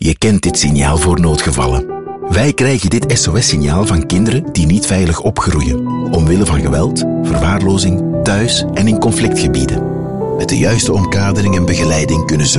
Je kent dit signaal voor noodgevallen. Wij krijgen dit SOS-signaal van kinderen die niet veilig opgroeien, omwille van geweld, verwaarlozing, thuis en in conflictgebieden. Met de juiste omkadering en begeleiding kunnen ze